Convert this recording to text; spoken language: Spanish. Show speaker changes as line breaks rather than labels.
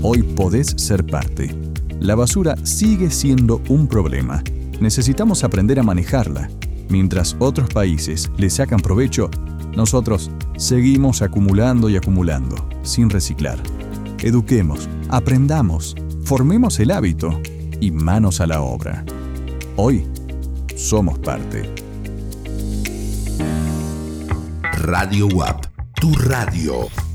Hoy podés ser parte. La basura sigue siendo un problema. Necesitamos aprender a manejarla. Mientras otros países le sacan provecho, nosotros seguimos acumulando y acumulando, sin reciclar. Eduquemos, aprendamos, formemos el hábito y manos a la obra. Hoy somos parte.
Radio UAP, tu radio.